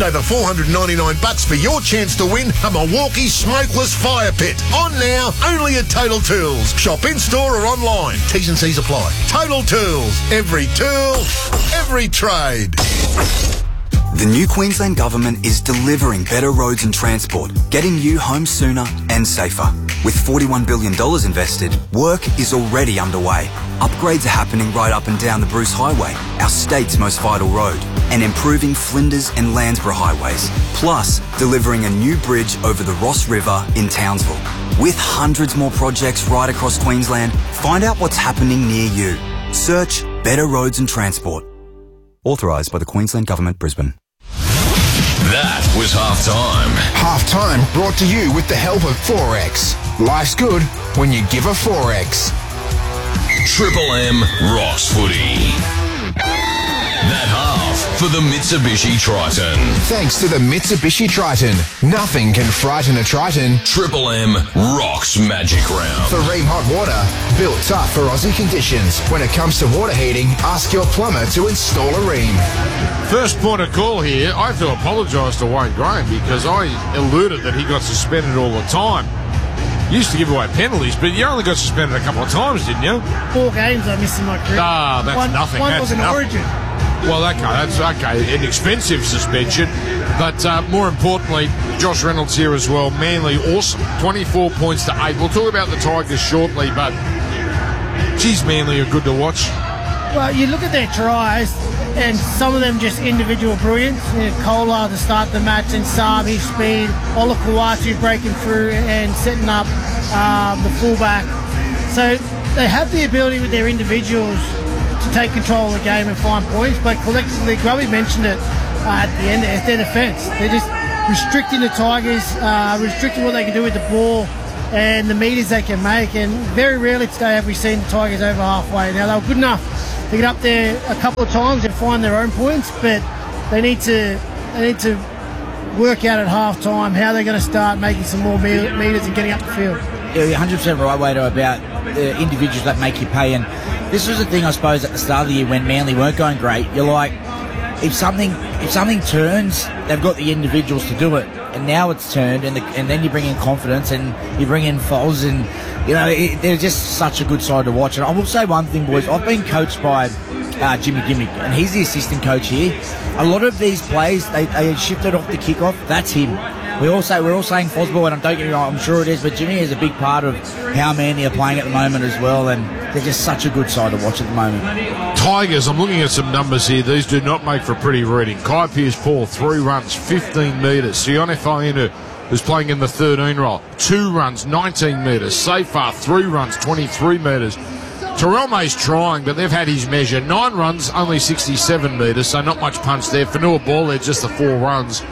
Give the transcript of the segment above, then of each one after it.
Spend over $499 for your chance to win a Milwaukee smokeless fire pit. On now, only at Total Tools. Shop in-store or online. T's and C's apply. Total Tools. Every tool, every trade. The new Queensland Government is delivering better roads and transport, getting you home sooner and safer. With $41 billion invested, work is already underway. Upgrades are happening right up and down the Bruce Highway, our state's most vital road, and improving Flinders and Landsborough highways, plus delivering a new bridge over the Ross River in Townsville. With hundreds more projects right across Queensland, find out what's happening near you. Search Better Roads and Transport. Authorised by the Queensland Government, Brisbane. That was Halftime. Halftime brought to you with the help of Forex. Life's good when you give a Forex. Triple M Rocks Footy. That half for the Mitsubishi Triton. Thanks to the Mitsubishi Triton. Nothing can frighten a Triton. Triple M Rocks Magic Round. For Rheem Hot Water, built tough for Aussie conditions. When it comes to water heating, ask your plumber to install a Rheem. First point of call here, I have to apologise to Wayne Graham because I alluded that he got suspended all the time. Used to give away penalties, but you only got suspended a couple of times, didn't you? 4 games I missed in my career. Ah, that's nothing. One that's was an Origin. Well, okay, that's okay. An expensive suspension. But more importantly, Josh Reynolds here as well. Manly, awesome. 24 points to 8. We'll talk about the Tigers shortly, but geez, Manly are good to watch. Well, you look at their tries, and some of them just individual brilliance. You know, Kola to start the match, and Saab, his speed, Ola Kawatu breaking through and setting up the fullback. So they have the ability with their individuals to take control of the game and find points, but collectively, Grubby mentioned it at the end, it's their defence. They're just restricting the Tigers, restricting what they can do with the ball and the metres they can make, and very rarely today have we seen the Tigers over halfway. Now, they were good enough to get up there a couple of times and find their own points, but they need to work out at half time how they're going to start making some more metres and getting up the field. Yeah, you're 100% right, Wado, about the individuals that make you pay. And this was the thing, I suppose, at the start of the year when Manly weren't going great. You're like, if something turns, they've got the individuals to do it. And now it's turned, and then you bring in confidence, and you bring in Foles, and you know they're just such a good side to watch. And I will say one thing, boys. I've been coached by Jimmy Gimmick, and he's the assistant coach here. A lot of these plays, they shifted off the kickoff. That's him. We're all saying Fosball, and don't get me wrong, I'm sure it is, but Jimmy is a big part of how Manly are playing at the moment as well, and they're just such a good side to watch at the moment. Tigers, I'm looking at some numbers here. These do not make for a pretty reading. Kai Pearce-Paul, 3 runs, 15 metres. Sione Fainu, who's playing in the 13 role, 2 runs, 19 metres. Safar, 3 runs, 23 metres. Terrell May's trying, but they've had his measure. 9 runs, only 67 metres, so not much punch there. Fanua Ball there, just the 4 runs.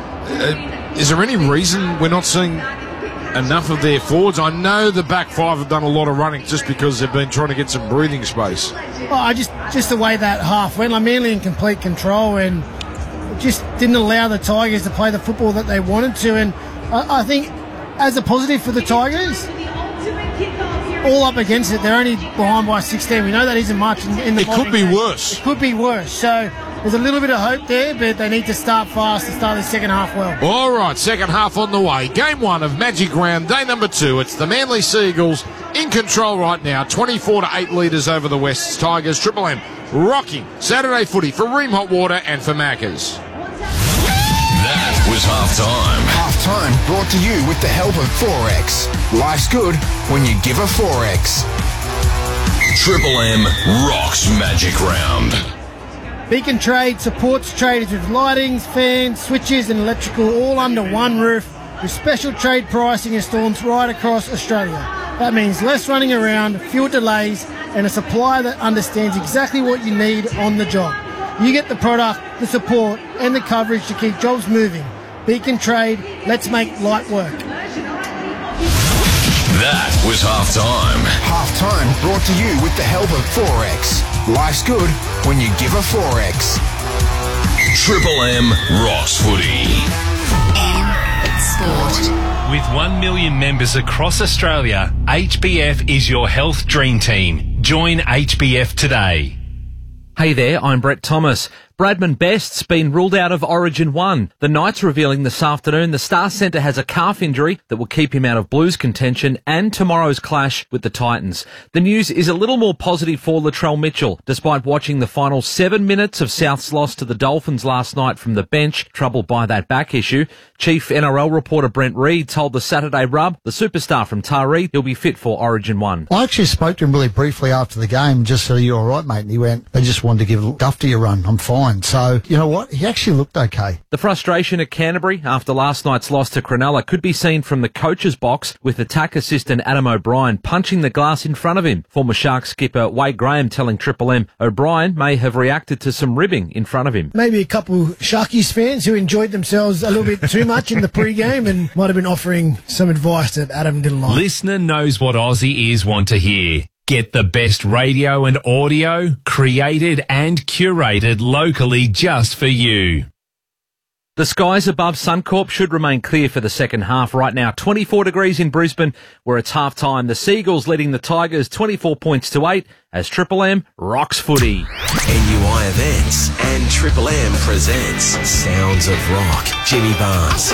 Is there any reason we're not seeing enough of their forwards? I know the back 5 have done a lot of running just because they've been trying to get some breathing space. Oh, just the way that half went, like Manly in complete control, and just didn't allow the Tigers to play the football that they wanted to. And I think as a positive for the Tigers, all up against it, they're only behind by 16. We know that isn't much in the. It could be worse. It could be worse. So there's a little bit of hope there, but they need to start fast and start the second half well. All right, second half on the way. Game 1 of Magic Round, day number 2. It's the Manly Seagulls in control right now, 24-8 leaders over the Wests Tigers. Triple M rocking Saturday footy for Rheem Hot Water and for Maccas. That was Halftime. Halftime brought to you with the help of Forex. Life's good when you give a Forex. Triple M rocks Magic Round. Beacon Trade supports traders with lightings, fans, switches and electrical all under one roof with special trade pricing installments right across Australia. That means less running around, fewer delays and a supplier that understands exactly what you need on the job. You get the product, the support and the coverage to keep jobs moving. Beacon Trade, let's make light work. That was Halftime. Halftime brought to you with the help of Forex. Life's good when you give a Forex. Triple M rocks footy. Sport. With 1 million members across Australia, HBF is your health dream team. Join HBF today. Hey there, I'm Brett Thomas. Bradman Best's been ruled out of Origin 1. The Knights revealing this afternoon the Star Centre has a calf injury that will keep him out of Blues contention and tomorrow's clash with the Titans. The news is a little more positive for Latrell Mitchell. Despite watching the final 7 minutes of South's loss to the Dolphins last night from the bench, troubled by that back issue, Chief NRL reporter Brent Reid told the Saturday Rub, the superstar from Taree, he'll be fit for Origin 1. I actually spoke to him really briefly after the game, just so you're all right, mate. And he went, they just wanted to give Dufty a run. I'm fine. So, you know what? He actually looked okay. The frustration at Canterbury after last night's loss to Cronulla could be seen from the coach's box with attack assistant Adam O'Brien punching the glass in front of him. Former Sharks skipper Wade Graham telling Triple M O'Brien may have reacted to some ribbing in front of him. Maybe a couple Sharkies fans who enjoyed themselves a little bit too much in the pre-game and might have been offering some advice that Adam didn't like. Listener knows what Aussie ears want to hear. Get the best radio and audio created and curated locally just for you. The skies above Suncorp should remain clear for the second half. Right now, 24 degrees in Brisbane, where it's half-time. The Seagulls leading the Tigers 24 points to 8 as Triple M rocks footy. NUI Events and Triple M presents Sounds of Rock. Jimmy Barnes.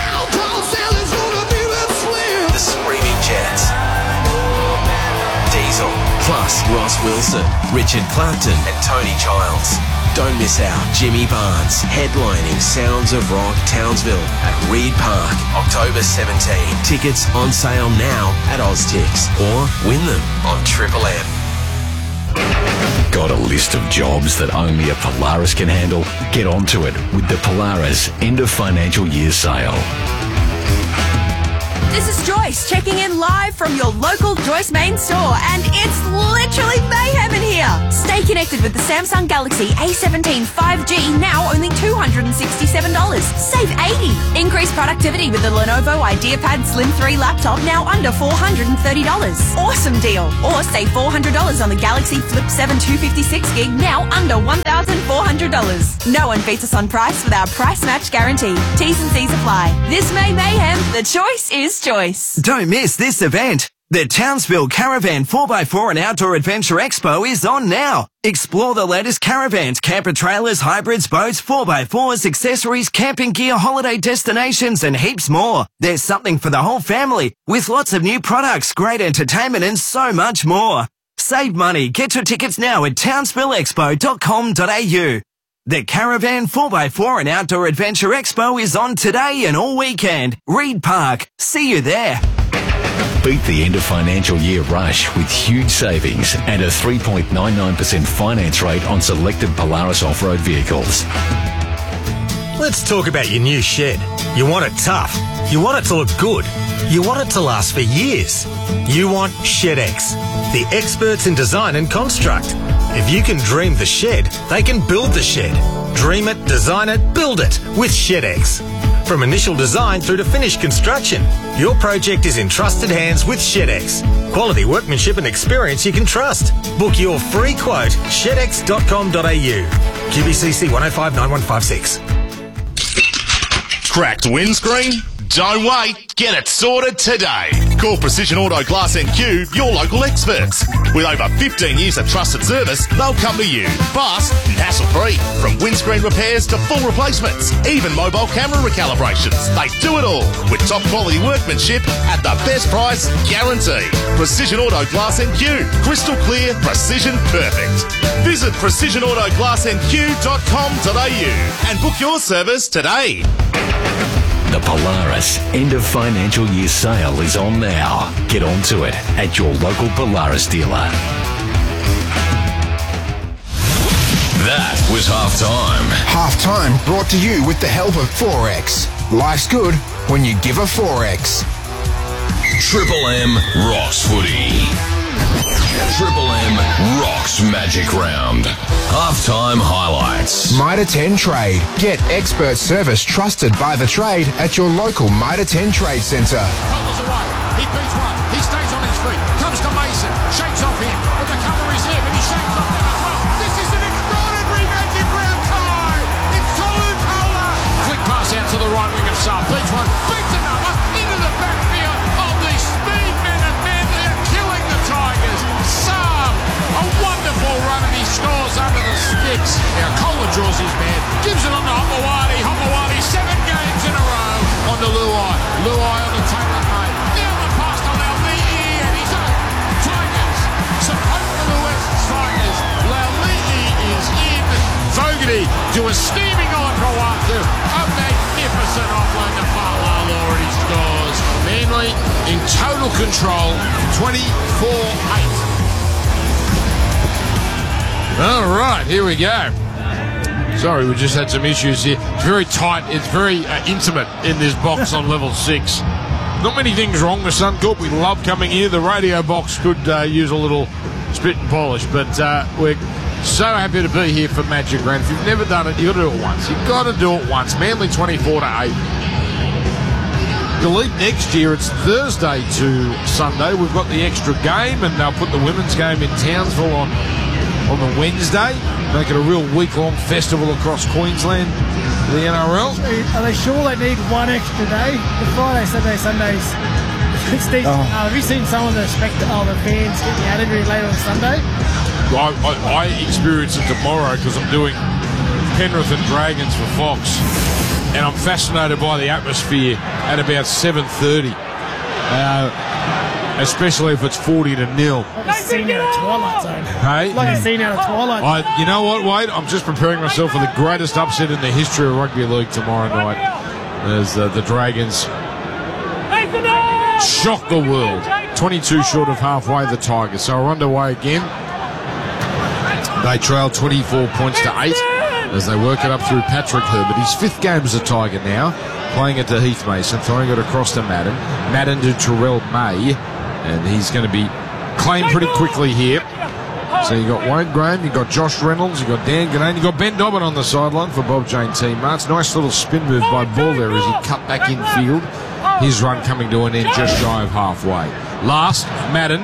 The Screaming Jets. Diesel. Plus Ross Wilson, Richard Clapton and Tony Childs. Don't miss out. Jimmy Barnes headlining Sounds of Rock Townsville at Reed Park, October 17. Tickets on sale now at Oztix or win them on Triple M. Got a list of jobs that only a Polaris can handle? Get onto it with the Polaris end of financial year sale. This is Joyce checking in live from your local Joyce main store, and it's literally mayhem in here. Stay connected with the Samsung Galaxy A17 5G, now only $267. Save $80. Increase productivity with the Lenovo IdeaPad Slim 3 laptop, now under $430. Awesome deal. Or save $400 on the Galaxy Flip 7 256GB, now under $1,400. No one beats us on price with our price match guarantee. T's and C's apply. This May mayhem, the choice is choice. Don't miss this event. The Townsville Caravan 4x4 and Outdoor Adventure Expo is on now. Explore the latest caravans, camper trailers, hybrids, boats, 4x4s, accessories, camping gear, holiday destinations, and heaps more. There's something for the whole family with lots of new products, great entertainment, and so much more. Save money. Get your tickets now at townsvilleexpo.com.au. The Caravan 4x4 and Outdoor Adventure Expo is on today and all weekend. Reed Park. See you there. Beat the end of financial year rush with huge savings and a 3.99% finance rate on selected Polaris off-road vehicles. Let's talk about your new shed. You want it tough. You want it to look good. You want it to last for years. You want ShedX, the experts in design and construct. If you can dream the shed, they can build the shed. Dream it, design it, build it with ShedX. From initial design through to finished construction, your project is in trusted hands with ShedX. Quality workmanship and experience you can trust. Book your free quote, shedx.com.au. QBCC 1059156. Cracked windscreen? Don't wait. Get it sorted today. Call Precision Auto Glass NQ, your local experts. With over 15 years of trusted service, they'll come to you. Fast and hassle-free. From windscreen repairs to full replacements, even mobile camera recalibrations. They do it all with top quality workmanship at the best price guarantee. Precision Auto Glass NQ. Crystal clear, precision perfect. Visit precisionautoglassnq.com.au and book your service today. The Polaris end of financial year sale is on now. Get onto it at your local Polaris dealer. That was halftime. Halftime brought to you with the help of Forex. Life's good when you give a Forex. Triple M rocks footy. Triple M rocks Magic Round. Halftime highlights. Mitre 10 Trade. Get expert service trusted by the trade at your local Mitre 10 Trade Centre. He beats one. He stays on his feet. Comes to Mason. Shakes off him. But the cover is here. But he shakes off them as well. This is an extraordinary Magic Round tie. It's Tolu Kola. Quick pass out to the right wing of Saab. Beats one. Beats another. Into the backfield of the speed men and men. They are killing the Tigers. Saab, a wonderful run, and he scores under the skin Now Kohler draws his man, gives it on to Hopewadi. Hopewadi 7 games in a row on to Luai. Luai on the Taylor mate. Down the pass to Laulii and he's on. Tigers. Some hope for the West Tigers. Laulii is in. Fogarty to a steaming on for Watu. A magnificent offload to Fa'alalo and he scores. Manly in total control, 24-8. All right, here we go. Sorry, we just had some issues here. It's very tight. It's very intimate in this box on level 6. Not many things wrong with Suncorp. We love coming here. The radio box could use a little spit and polish, but we're so happy to be here for Magic Round. If you've never done it, you've got to do it once. You've got to do it once. Manly 24-8. The league next year, it's Thursday to Sunday. We've got the extra game, and they'll put the women's game in Townsville on the Wednesday, make it a real week-long festival across Queensland, the NRL. Are they sure they need one extra day? The Friday, Saturday, Sundays. Steve, have you seen some of the fans getting attitude later on Sunday? I experience it tomorrow because I'm doing Penrith and Dragons for Fox, and I'm fascinated by the atmosphere at about 7:30. Especially if it's 40-0. Like a scene out of Twilight Zone. Hey? Like a scene out of Twilight Zone. You know what, Wade? I'm just preparing myself for the greatest upset in the history of rugby league tomorrow night. As the Dragons shock the world. 22 short of halfway, the Tigers. So we're underway again. They trail 24 points to 8 as they work it up through Patrick Herbert. His 5th game as a Tiger now, playing it to Heath Mason, throwing it across to Madden. Madden to Terrell May. And he's going to be claimed pretty quickly here. So you got Wayne Graham, you got Josh Reynolds, you got Dan Ganane, you got Ben Dobbin on the sideline for Bob Jane Team Marts. Nice little spin move by Ball there as he cut back infield. His run coming to an end just shy of halfway. Last, Madden.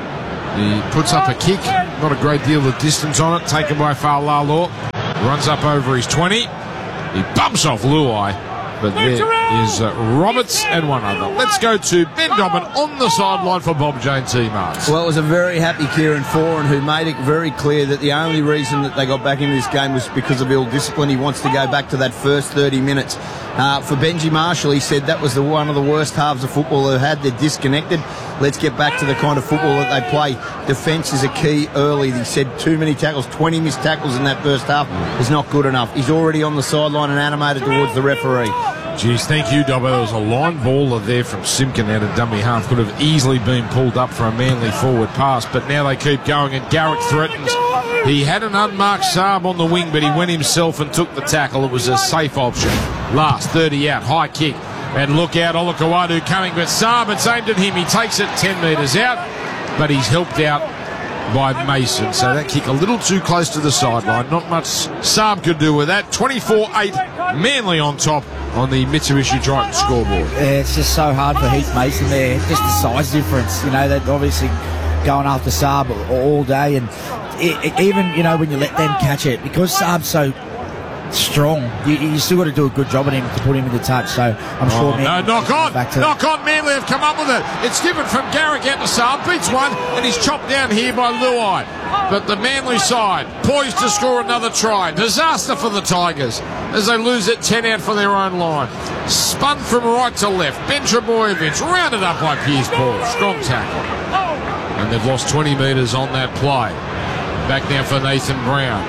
He puts up a kick, not a great deal of distance on it, taken by Fa'alalo. Runs up over his 20. He bumps off Luai. But there is Roberts and one other. Let's go to Ben Dobbin on the sideline for Bob Jane T. Marks. Well, it was a very happy Kieran Foran who made it very clear that the only reason that they got back into this game was because of ill discipline. He wants to go back to that first 30 minutes. For Benji Marshall, he said that was one of the worst halves of football they've had. They're disconnected. Let's get back to the kind of football that they play. Defence is a key early. He said too many tackles, 20 missed tackles in that first half is not good enough. He's already on the sideline and animated towards the referee. Geez, thank you, Dobbo. There was a line baller there from Simpkin out of dummy half. Could have easily been pulled up for a Manly forward pass, but now they keep going, and Garrick threatens. He had an unmarked Saab on the wing, but he went himself and took the tackle. It was a safe option. Last, 30 out, high kick. And look out, Olakau'atu coming, but Saab, it's aimed at him. He takes it 10 metres out, but he's helped out by Mason. So that kick a little too close to the sideline. Not much Saab could do with that. 24-8, Manly on top on the Mitsubishi Triton scoreboard. Yeah, it's just so hard for Heath Mason there. Just the size difference. You know, they're obviously going after Saab all day, and even, you know, when you let them catch it, because Saab's so strong, you still got to do a good job on him to put him in the touch. So I'm sure. No, knock on. Manly have come up with it. It's given from Garrick out to Saab, beats one, and he's chopped down here by Luai. But the Manly side poised to score another try. Disaster for the Tigers as they lose it 10 out for their own line. Spun from right to left. Ben Trebojevic rounded up by Piers Paul. Strong tackle. And they've lost 20 metres on that play. Back now for Nathan Brown.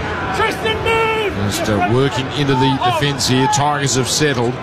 Just working into the defence here. Tigers have settled.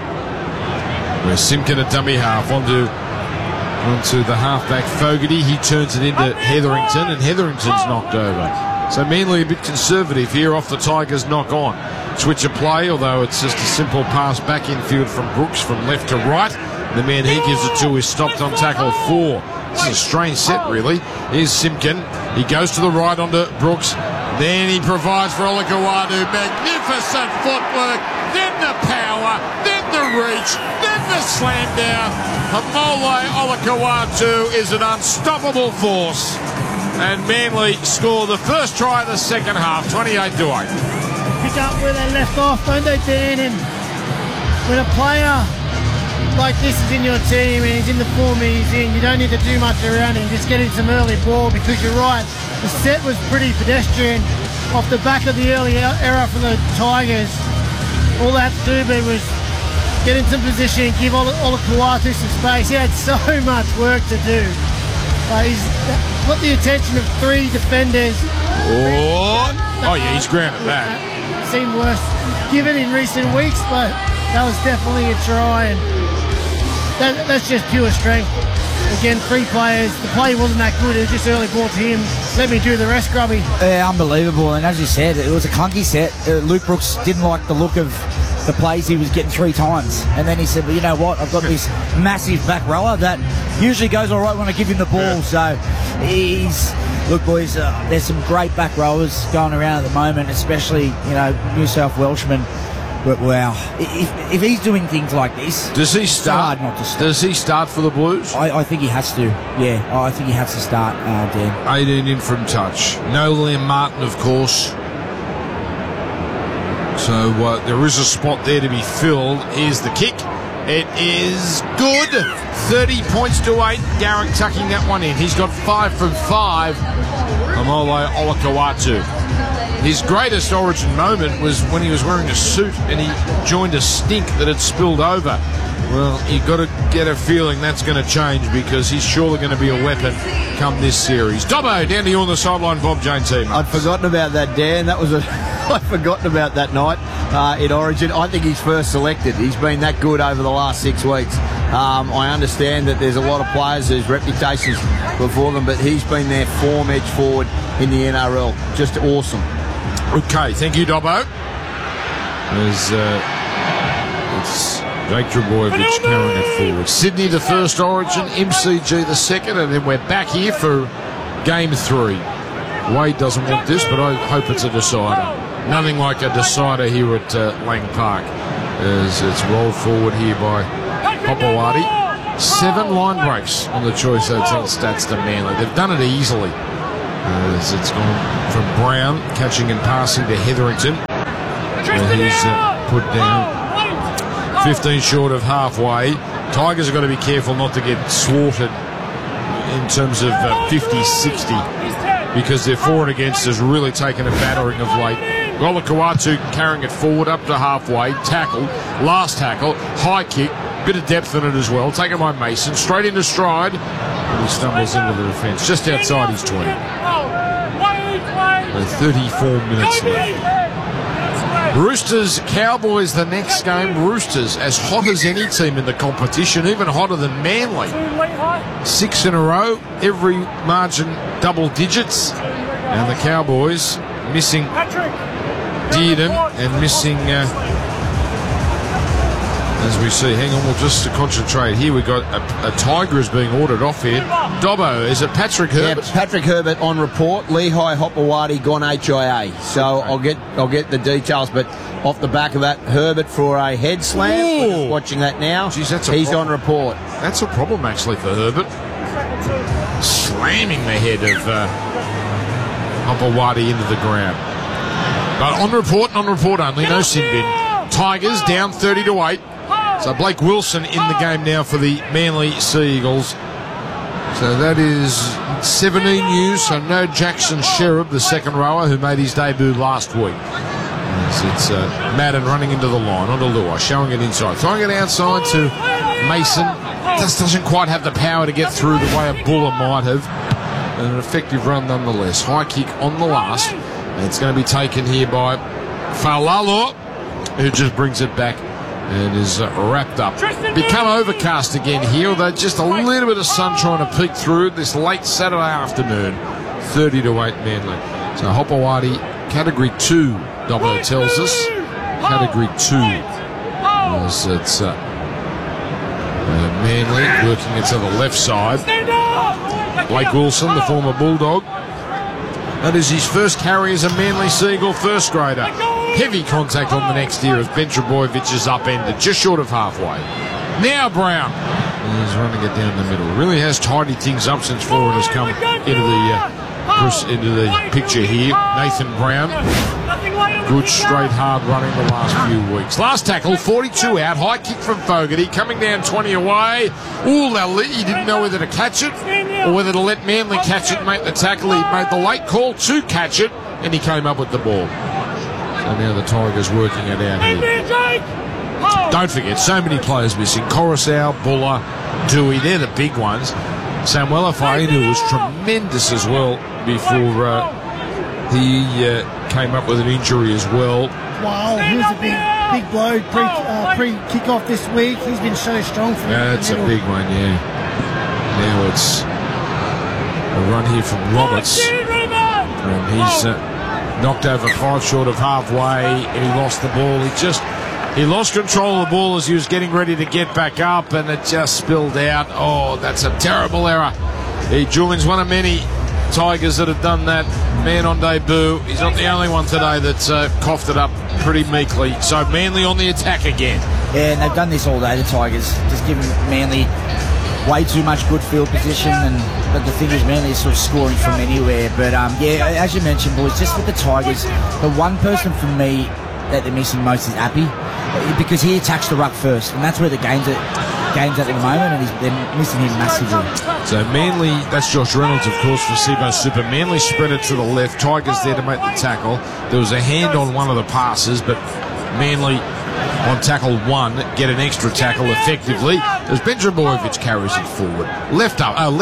Where Simpkin at dummy half onto the halfback Fogarty. He turns it into Hetherington, and Hetherington's knocked over. So Manly a bit conservative here off the Tigers knock on. Switch of play, although it's just a simple pass back infield from Brooks from left to right. The man he gives it to is stopped on tackle 4. This is a strange set, really. Here's Simpkin. He goes to the right onto Brooks. Then he provides for Olakau'atu. Magnificent footwork. Then the power. Then the reach. Then the slam down. Hamole Olakau'atu is an unstoppable force. And Manly score the first try of the second half, 28-8. Pick up where they left off, don't they, Dan? And when a player like this is in your team and he's in the form he's in, you don't need to do much around him. Just get him some early ball, because you're right, the set was pretty pedestrian. off the back of the early era from the Tigers, all they had to do was get in some position, give Olakau'atu some space. He had so much work to do. He's got the attention of 3 defenders. Oh yeah, he's grounded that. Seemed worse given in recent weeks, but that was definitely a try, and that's just pure strength. Again, 3 players. The play wasn't that good. It was just early ball to him. Let me do the rest, Grubby. Yeah, unbelievable. And as you said, it was a clunky set. Luke Brooks didn't like the look of the plays he was getting 3 times. And then he said, well, you know what? I've got this massive back rower that usually goes all right when I give him the ball. So look, boys, there's some great back rowers going around at the moment, especially, New South Welshmen. But wow, if he's doing things like this, does he start? It's hard not to start. Does he start for the Blues? I think he has to. Yeah, I think he has to start, Dan. 18 in from touch. No Liam Martin, of course. So there is a spot there to be filled. Here's the kick. It is good. 30 points to 8. Garrick tucking that one in. He's got 5 from 5. Amole Olakau'atu. His greatest Origin moment was when he was wearing a suit and he joined a stink that had spilled over. Well, you've got to get a feeling that's going to change, because he's surely going to be a weapon come this series. Dobbo, down to you on the sideline, Bob Jane team. I'd forgotten about that, Dan. I'd forgotten about that night in Origin. I think he's first selected. He's been that good over the last 6 weeks. I understand that there's a lot of players whose reputations before them, but he's been their form edge forward in the NRL. Just awesome. Okay, thank you, Dobbo. It's Jake Trbojevic carrying it forward. Sydney the first Origin, MCG the second, and then we're back here for Game 3. Wade doesn't want this, but I hope it's a decider. Nothing like a decider here at Lang Park, as it's rolled forward here by Hopewadi. 7 line breaks on the Choice Hotel stats to Manly. They've done it easily, as it's gone from Brown catching and passing to Hetherington. He's put down 15 short of halfway. Tigers have got to be careful not to get thwarted in terms of 50-60, because their forward against has really taken a battering of late. Olakau'atu carrying it forward up to halfway. Tackle, last tackle, high kick, bit of depth in it as well. Taken by Mason, straight into stride, and he stumbles into the defence just outside his 20. 34 minutes left. Roosters, Cowboys the next game. Roosters as hot as any team in the competition, even hotter than Manly. 6 in a row, every margin double digits. And the Cowboys missing Dearden and missing, as we see, hang on, we'll just concentrate here. We've got a Tiger is being ordered off here. Dobbo, is it Patrick Herbert? Yeah, Patrick Herbert on report. Lehigh Hopewadi gone HIA. So I'll get the details, but off the back of that, Herbert for a head slam. We're just watching that now. Jeez, that's He's problem. on report. That's a problem actually for Herbert. Slamming the head of Hopewadi into the ground. But on report only, no sin bin. Tigers down 30-8. So Blake Wilson in the game now for the Manly Sea Eagles. So that is 17 news. So no Jackson Sherab, the second rower, who made his debut last week. It's Madden running into the line onto Luai, showing it inside, throwing it outside to Mason. Just doesn't quite have the power to get through the way a Buller might have. An effective run nonetheless. High kick on the last. And it's going to be taken here by Falalo, who just brings it back and is wrapped up. Become overcast again here, although just a little bit of sun trying to peek through this late Saturday afternoon. 30-8 Manly. So Hopewadi, Category 2, Dobbo tells us. Category 2. As it's Manly working it to the left side. Blake Wilson, the former Bulldog. That is his first carry as a Manly Seagull first grader. Heavy contact on the next year as Ben Trbojevic is upended, just short of halfway. Now Brown. He's running it down the middle. Really has tidied things up since forward has come into the picture here. Nathan Brown. Good straight hard running the last few weeks. Last tackle, 42 out, high kick from Fogarty, coming down 20 away. Ooh, he didn't know whether to catch it or whether to let Manly catch it and make the tackle. He made the late call to catch it, and he came up with the ball. So now the Tigers working it out here. Don't forget, so many players missing. Coruscant, Buller, Dewey, they're the big ones. Samuel Fainu was tremendous as well before he came up with an injury as well. Wow, he was a big blow pre-kick-off this week. He's been so strong for That's a big one, yeah. Now it's a run here from Roberts. And he's knocked over 5 short of halfway, and he lost the ball. He lost control of the ball as he was getting ready to get back up, and it just spilled out. Oh, that's a terrible error. He joins one of many Tigers that have done that. Man on debut. He's not the only one today that's coughed it up pretty meekly. So Manly on the attack again. Yeah, and they've done this all day, the Tigers. Just giving Manly way too much good field position, but the thing is, Manly is sort of scoring from anywhere. But yeah, as you mentioned, boys, just with the Tigers, the one person for me that they're missing most is Appy, because he attacks the ruck first, and that's where the game's at the moment, and they're missing him massively. So Manly, that's Josh Reynolds, of course, for Sevo Super. Manly spread it to the left. Tigers there to make the tackle. There was a hand on one of the passes, but Manly on tackle 1 get an extra tackle effectively as Benjamin Bojovic carries it forward. Left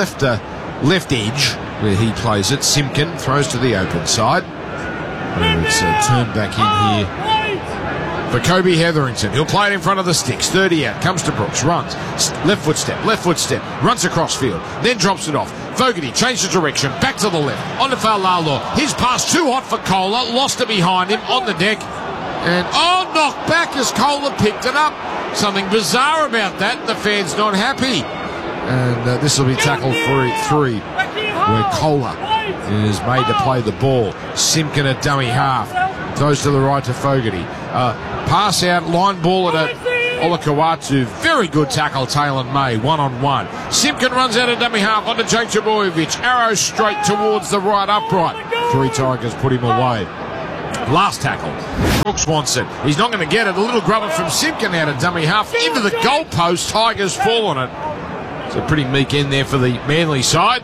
edge where he plays it. Simpkin throws to the open side. And it's turned back in here for Kobe Hetherington. He'll play it in front of the sticks. 30 out. Comes to Brooks. Runs. Left foot step. Runs across field. Then drops it off. Fogarty changes direction. Back to the left. On to Faulalo. His pass too hot for Kohler. Lost it behind him on the deck. And knocked back as Kohler picked it up. Something bizarre about that. The fan's not happy. And this will be tackle 3 where Kohler is made to play the ball. Simpkin at dummy half. Throws to the right to Fogarty. Pass out, line ball at Olakau'atu. Very good tackle, Taylor May, 1-on-1. Simpkin runs out of dummy half onto Jake Trbojevic. Arrow straight towards the right upright. 3 Tigers put him away. Last tackle. Brooks wants it. He's not going to get it. A little grubber from Simpkin out of dummy half into the goal post. Tigers fall on it. It's a pretty meek end there for the Manly side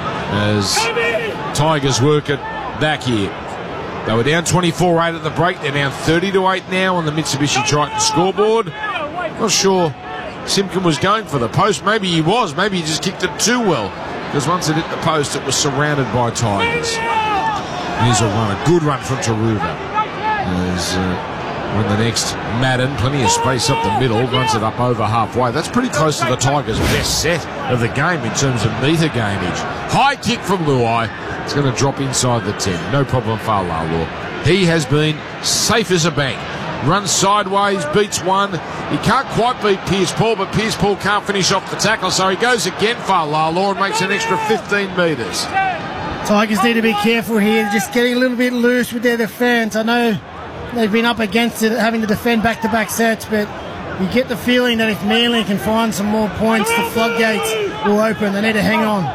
as Tigers work it back here. They were down 24-8 at the break. They're down 30-8 now on the Mitsubishi Triton scoreboard. Not sure Simpkin was going for the post. Maybe he was. Maybe he just kicked it too well, because once it hit the post, it was surrounded by Tigers. Here's a run, a good run from Taruva. There's when the next Madden, plenty of space up the middle, runs it up over halfway. That's pretty close to the Tigers' best set of the game in terms of metre gainage. High kick from Luai. It's going to drop inside the 10. No problem, Faulalo. He has been safe as a bank. Runs sideways, beats one. He can't quite beat Pierce Paul, but Pierce Paul can't finish off the tackle, so he goes again, Faulalo, and makes an extra 15 metres. Tigers need to be careful here, just getting a little bit loose with their defence. I know they've been up against it, having to defend back-to-back sets, but you get the feeling that if Manly can find some more points, the floodgates will open. They need to hang on.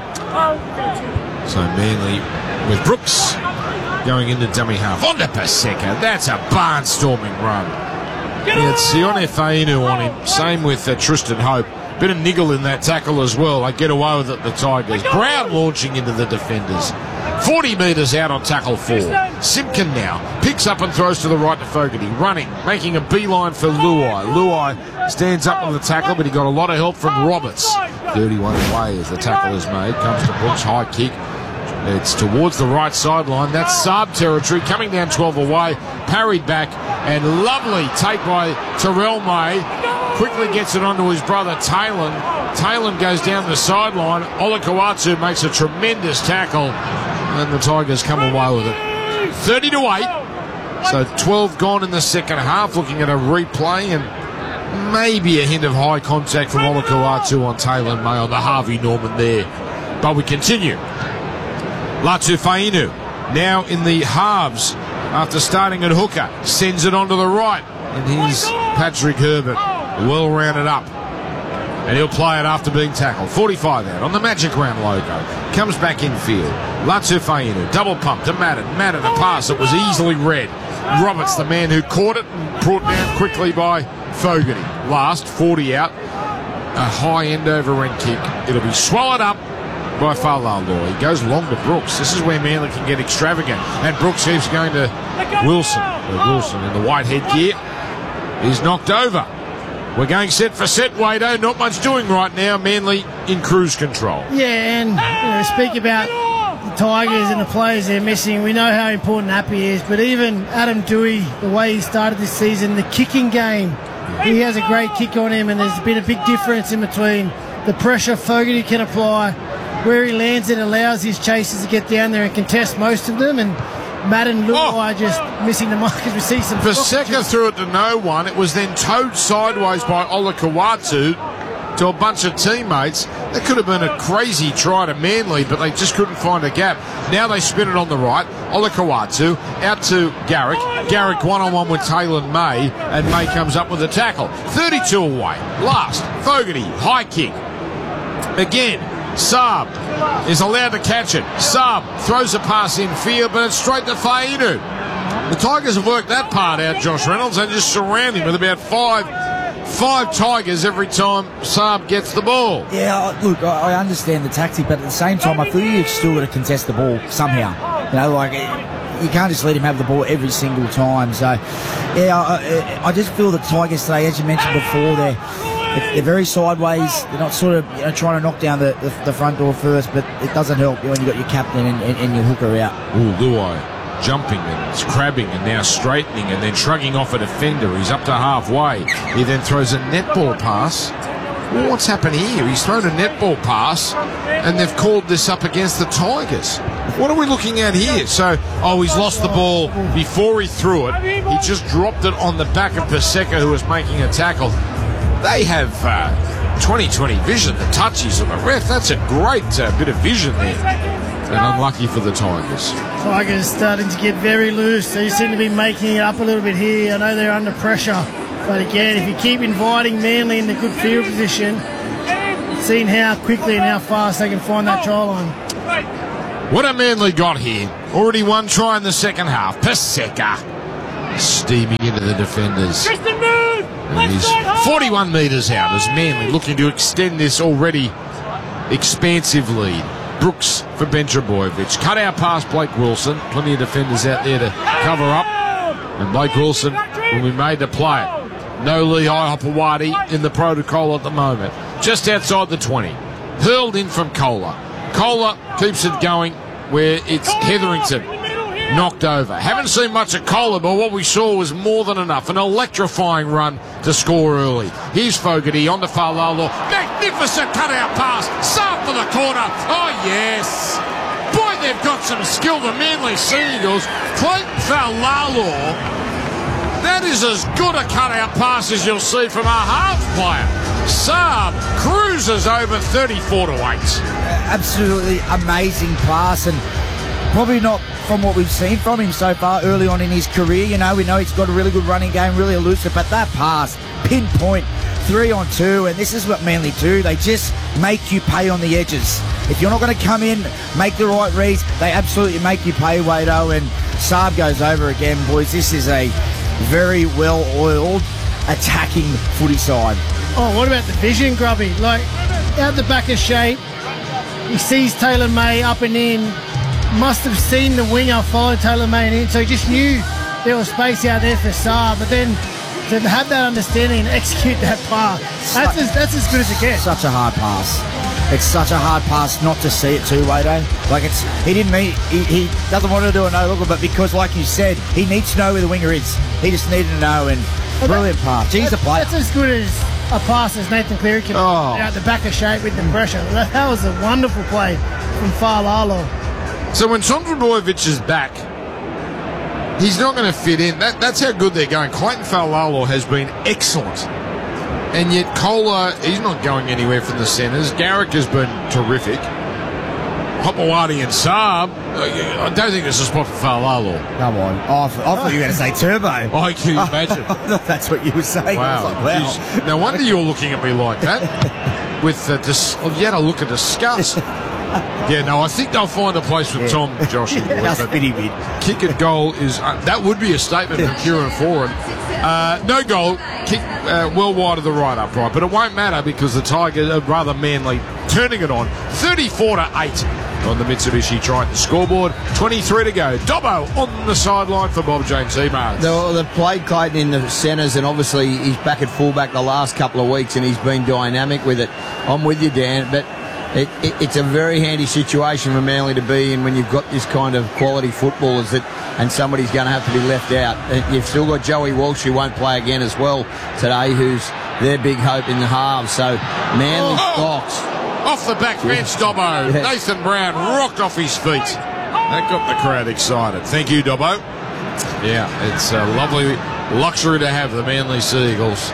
So Manly with Brooks going into dummy half. On to Paseka. That's a barnstorming run. He had Sione Fainu on him. Same with Tristan Hope. Bit of niggle in that tackle as well. They get away with it, the Tigers. Brown launching into the defenders. 40 metres out on tackle 4. Simpkin now picks up and throws to the right to Fogarty. Running, making a beeline for Luai. Luai stands up on the tackle, but he got a lot of help from Roberts. 31 away as the tackle is made. Comes to Brooks, high kick. It's towards the right sideline. That's Saab territory, coming down 12 away. Parried back, and lovely take by Terrell May. Quickly gets it onto his brother Taylor. Taylor goes down the sideline. Olakau'atu makes a tremendous tackle, and the Tigers come away with it. 30-8. So 12 gone in the second half. Looking at a replay, and maybe a hint of high contact from Olakau'atu on Taylor May on the Harvey Norman there. But we continue. Latu Fainu now in the halves after starting at hooker. Sends it onto the right. And here's Patrick Herbert. Well rounded up. And he'll play it after being tackled. 45 out on the Magic Round logo. Comes back infield. Latu Fainu. Double pump to Madden. Madden a pass that was easily read. Roberts, the man who caught it and brought down quickly by Fogarty. Last, 40 out. A high end over end kick. It'll be swallowed up by Fa'alalo. He goes long to Brooks. This is where Manly can get extravagant. And Brooks keeps going to Wilson. Wilson in the white headgear is knocked over. We're going set for set, Wado. Not much doing right now. Manly in cruise control. Yeah, and speak about the Tigers and the players they're missing. We know how important Appy is, but even Adam Dewey, the way he started this season, the kicking game, he has a great kick on him, and there's been a big difference in between the pressure Fogarty can apply, where he lands it allows his chasers to get down there and contest most of them, and Madden Luai just missing the mark as we see some... Paseka threw it to no one. It was then towed sideways by Olakau'atu to a bunch of teammates. That could have been a crazy try to Manly, but they just couldn't find a gap. Now they spin it on the right. Olakau'atu out to Garrick. Garrick one-on-one with Taylor May, and May comes up with a tackle. 32 away. Last, Fogarty, high kick. Again, Saab is allowed to catch it. Saab throws a pass in field, but it's straight to Fainu. The Tigers have worked that part out, Josh Reynolds, and just surround him with about five Tigers every time Saab gets the ball. Yeah, look, I understand the tactic, but at the same time, I feel you've still got to contest the ball somehow. You know, like, you can't just let him have the ball every single time. So, yeah, I just feel the Tigers today, as you mentioned before, they're very sideways. They're not sort of trying to knock down the front door first, but it doesn't help when you've got your captain and your hooker out. Ooh, Luai jumping and crabbing and now straightening and then shrugging off a defender. He's up to halfway. He then throws a netball pass. Well, what's happened here? He's thrown a netball pass and they've called this up against the Tigers. What are we looking at here? So, he's lost the ball before he threw it. He just dropped it on the back of Paseka, who was making a tackle. They have 20/20 vision, the touchies of the ref. That's a great bit of vision there. And unlucky for the Tigers. Tigers starting to get very loose. They seem to be making it up a little bit here. I know they're under pressure. But again, if you keep inviting Manly in the good field position, seeing how quickly and how fast they can find that try line. What have Manly got here? Already one try in the second half. Paseka steaming into the defenders. And he's 41 metres out as Manly looking to extend this already expansive lead. Brooks for Ben Trbojevic. Cut out past Blake Wilson. Plenty of defenders out there to cover up. And Blake Wilson will be made to play it. No Lehigh Hopewadi in the protocol at the moment. Just outside the 20. Hurled in from Kohler. Kohler keeps it going where it's Hetherington knocked over. Haven't seen much of Kohler, but what we saw was more than enough. An electrifying run to score early. Here's Fogarty on to Fa'alalo. Magnificent cutout pass. Saab for the corner. Oh, yes. Boy, they've got some skill, the Manly Sea Eagles. Clayton Fa'alalo. That is as good a cutout pass as you'll see from a half player. Saab cruises over 34 to 8. Absolutely amazing pass, and probably not from what we've seen from him so far early on in his career. You know, we know he's got a really good running game, really elusive, but that pass, pinpoint, 3-on-2, and this is what Manly do. They just make you pay on the edges. If you're not going to come in, make the right reads, they absolutely make you pay, Wado, and Saab goes over again. Boys, this is a very well-oiled attacking footy side. Oh, what about the vision, Grubby? Like, out the back of shape, he sees Taylor May up and in, must have seen the winger follow Taylor May in, so he just knew there was space out there for Saab, but then to have that understanding and execute that pass, that's as good as it gets. Such a hard pass. It's such a hard pass not to see it too, Wado. Like, he doesn't want to do a no-looker, but because, like you said, he needs to know where the winger is. He just needed to know, and brilliant pass. He's a player. That's as good as a pass as Nathan Cleary can out the back of shape with the pressure. That was a wonderful play from Fa'alalo. So when Trbojevic is back, he's not going to fit in. That's how good they're going. Clayton Fa'alalo has been excellent. And yet Kohler, he's not going anywhere from the centres. Garrick has been terrific. Hopewadi and Saab, I don't think there's a spot for Fa'alalo. Come on. I thought you were going to say Turbo. Oh, can you imagine? I thought that's what you were saying. Wow. I was like, wow. No wonder you're looking at me like that. With you had a look of disgust. Yeah, no, I think they'll find a place with Tom, Joshy. Just fit him in. Kick and goal is... that would be a statement from Kieran Foran. No goal, kick well wide of the right upright, but it won't matter because the Tigers, rather Manly, turning it on 34-8 on the Mitsubishi Triton scoreboard. 23 to go. Dobbo on the sideline for Bob James Emars. They've played Clayton in the centres, and obviously he's back at fullback the last couple of weeks, and he's been dynamic with it. I'm with you, Dan, but it's a very handy situation for Manly to be in when you've got this kind of quality footballers and somebody's going to have to be left out. You've still got Joey Walsh, who won't play again as well today, who's their big hope in the halves. So Manly Stocks. Off the back bench, Dobbo. Yes. Nathan Brown rocked off his feet. That got the crowd excited. Thank you, Dobbo. Yeah, it's a lovely luxury to have the Manly Seagulls.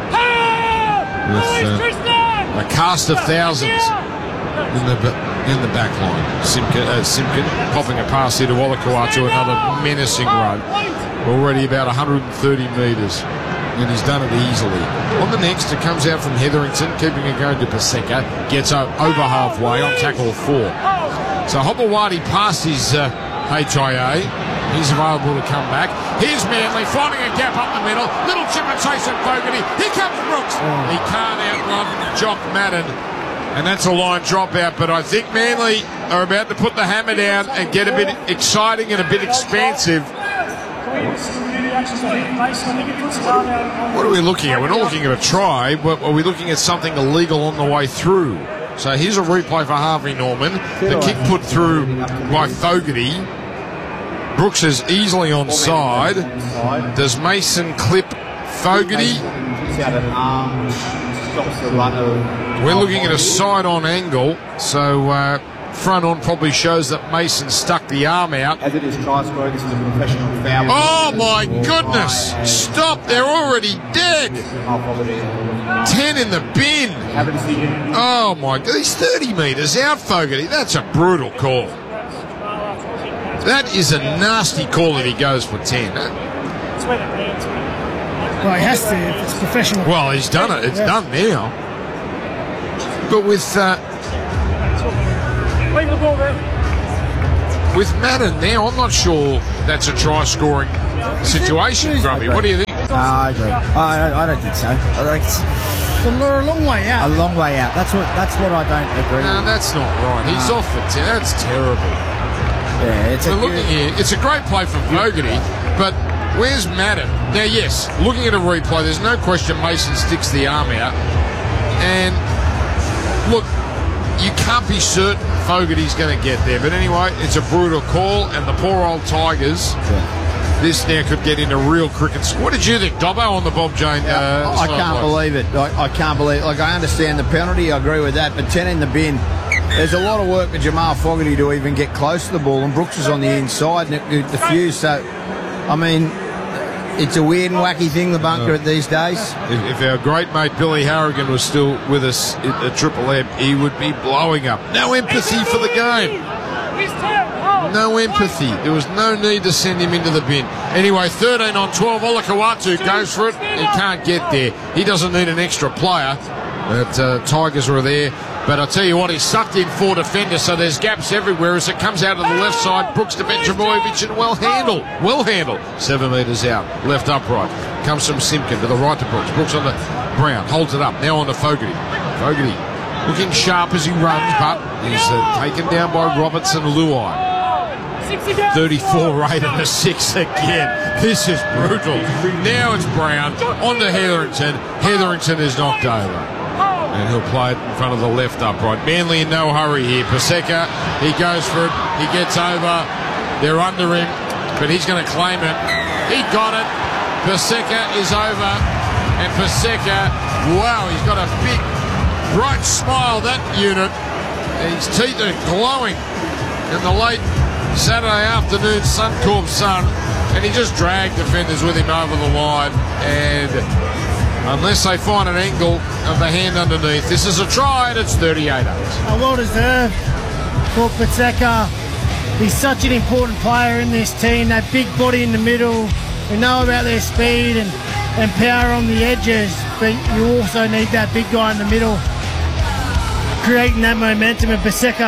With a cast of thousands in the back line. Simpkin popping a pass here to Olakuatu, another menacing run. Already about 130 metres. And he's done it easily. On the next, it comes out from Hetherington, keeping it going to Paseka. Gets over halfway on tackle 4. So Hopewadi passed his HIA. He's available to come back. Here's Manly finding a gap up the middle. Little chip and chase at Fogarty. Here comes Brooks. He can't outrun Jock Madden. And that's a line dropout. But I think Manly are about to put the hammer down and get a bit exciting and a bit expansive. What are we looking at? We're not looking at a try, but are we looking at something illegal on the way through? So here's a replay for Harvey Norman. The kick put through by Fogarty. Brooks is easily onside. Does Mason clip Fogarty? We're looking at a side-on angle, so front on probably shows that Mason stuck the arm out. As it is try scoring, this is a professional foul. Oh my goodness! Stop! They're already dead. 10 in the bin. Oh my God! He's 30 metres out, Fogarty. That's a brutal call. That is a nasty call if he goes for 10. Well, he has to if it's professional. Well, he's done it. It's done now. But with Madden now, I'm not sure that's a try-scoring situation, Grubby. What do you think? I agree. I don't think so. I think it's a long way out. A long way out. That's what I don't agree with. No, that's not right. He's off for 10. That's terrible. Yeah, it's a great play from Fogarty, but where's Madden? Now, yes, looking at a replay, there's no question Mason sticks the arm out. And, look, you can't be certain Fogarty's going to get there. But anyway, it's a brutal call, and the poor old Tigers, this now could get into real cricket. What did you think, Dobbo, on the Bob Jane? I can't believe it. I can't believe it. Like, I understand the penalty, I agree with that, but 10 in the bin. There's a lot of work for Jamal Fogarty to even get close to the ball, and Brooks is on the inside and it diffused. So, I mean, it's a weird and wacky thing, the bunker at these days. If our great mate Billy Harrigan was still with us at Triple M, he would be blowing up. No empathy for the game. No empathy. There was no need to send him into the bin. Anyway, 13 on 12. Olakuatu goes for it. He can't get there. He doesn't need an extra player. But Tigers are there. But I'll tell you what, he's sucked in 4 defenders, so there's gaps everywhere as it comes out to the left side. Brooks to Benjamovic and well handled. 7 metres out, left upright. Comes from Simpkin to the right to Brooks. Brooks on the Brown, holds it up. Now on to Fogarty. Fogarty looking sharp as he runs, but he's taken down by Robertson Luai. 34 8 and a 6 again. This is brutal. Now it's Brown on to Hetherington. Hetherington is knocked over. And he'll play it in front of the left upright. Manly in no hurry here. Paseka, he goes for it. He gets over. They're under him, but he's going to claim it. He got it. Paseka is over. And Paseka, wow, he's got a big, bright smile, that unit. His teeth are glowing in the late Saturday afternoon Suncorp sun. And he just dragged defenders with him over the line. And unless they find an angle of the hand underneath, this is a try and it's 38-8. Well deserved for Paseka. He's such an important player in this team. That big body in the middle. We know about their speed and power on the edges, but you also need that big guy in the middle creating that momentum. And Paseka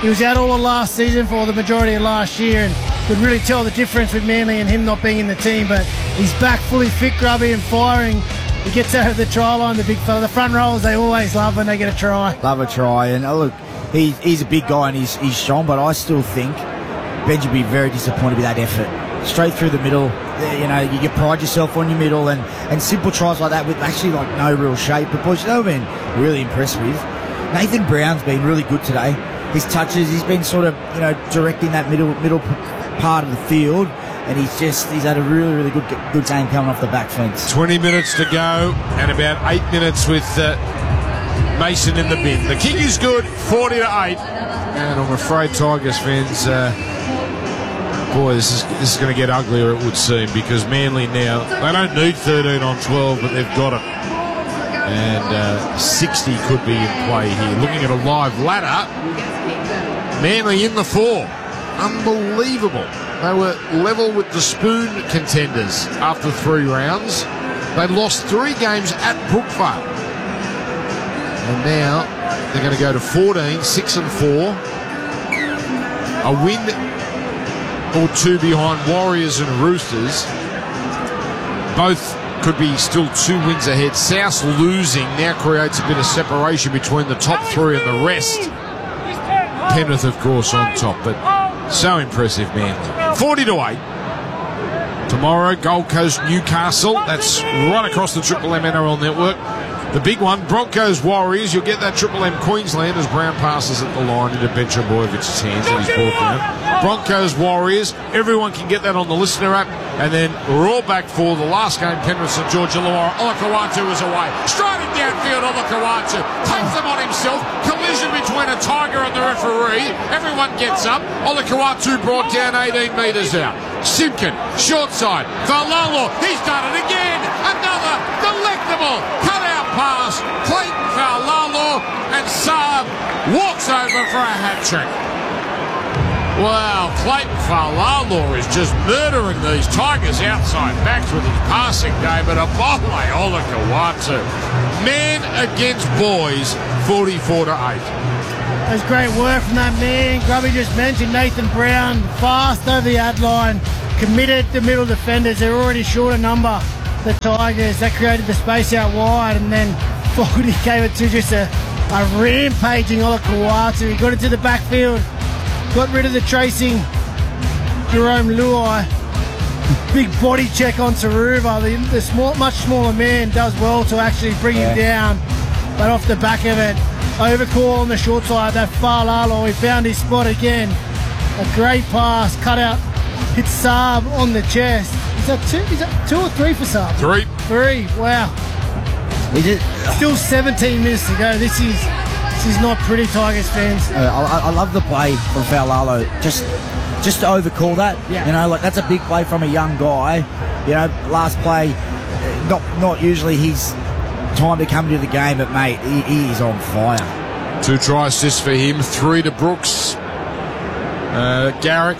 He was out all of last season for the majority of last year, and could really tell the difference with Manly and him not being in the team. But he's back fully fit, grubby and firing. He gets out of the try line, the big fella. The front rows, they always love when they get a try. Love a try. And look, he's a big guy and he's strong, but I still think Benji would be very disappointed with that effort. Straight through the middle, you know, you pride yourself on your middle, and simple tries like that with actually like no real shape. But boys, you know what I've been really impressed with? Nathan Brown's been really good today. His touches, he's been sort of, you know, directing that middle part of the field, and he's had a really good game coming off the back fence. 20 minutes to go, and about 8 minutes with Mason in the bin. The kick is good, 40-8, and I'm afraid Tigers fans, boy, this is going to get uglier, it would seem, because Manly now, they don't need 13 on 12, but they've got it. And 60 could be in play here. Looking at a live ladder, Manly in the 4. Unbelievable. They were level with the Spoon contenders after 3 rounds. They lost 3 games at Brookvale. And now they're going to go to 14, 6 and 4. A win or 2 behind Warriors and Roosters. Both could be still 2 wins ahead. South losing now creates a bit of separation between the top 3 and the rest. Penrith, of course, on top, but so impressive, man. 40-8. Tomorrow, Gold Coast, Newcastle. That's right across the Triple M NRL network. The big one, Broncos Warriors. You'll get that Triple M Queensland as Brown passes at the line into Bencher Boyovic's hands and he's brought down. Broncos Warriors. Everyone can get that on the listener app. And then we're all back for the last game, Penrith St George Illawarra. Olakau'atu is away. Striding downfield, Olakau'atu takes them on himself. Collision between a Tiger and the referee. Everyone gets up. Olakau'atu brought down 18 metres out. Simpkin, short side. Valalo, he's done it again. Another delectable cut-out pass. Clayton Valalo, and Saab walks over for a hat-trick. Wow, Clayton Falalo is just murdering these Tigers outside backs with his passing game, but a ball by Olakau'atu. Man against boys, 44-8. That's great work from that man. Grubby just mentioned Nathan Brown, fast over the ad line, committed the middle defenders. They're already short a number, the Tigers. That created the space out wide, and then Fogarty gave it to just a rampaging Olakau'atu. He got into the backfield. Got rid of the tracing Jerome Luai. Big body check on Saruva. The much smaller man does well to actually bring him down. But off the back of it, overcall on the short side. That Falalo, he found his spot again. A great pass, cut out, hit Saab on the chest. Is that 2 or 3 for Saab? 3. Wow. Still 17 minutes to go. This is not pretty, Tigers fans. I love the play from Falalo. Just to overcall that. Yeah. You know, like that's a big play from a young guy. You know, last play, not usually his time to come into the game, but mate, he is on fire. 2 try assists for him, 3 to Brooks. Garrick.